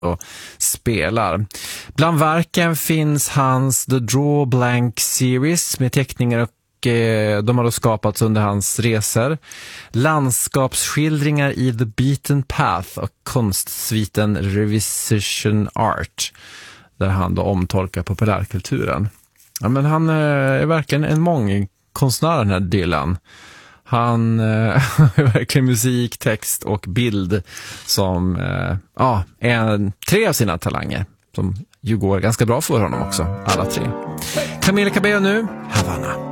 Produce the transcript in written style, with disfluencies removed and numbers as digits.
och spelar. Bland verken finns hans The Draw Blank Series med teckningar och de har då skapats under hans resor. Landskapsskildringar i The Beaten Path och konstsviten Revision Art, där han då omtolkar populärkulturen. Ja, men han är verkligen en mångkonstnär, den här Dylan. Han är verkligen musik, text och bild som är 3 av sina talanger, som ju går ganska bra för honom också, alla 3. Camila Cabello nu, Havana.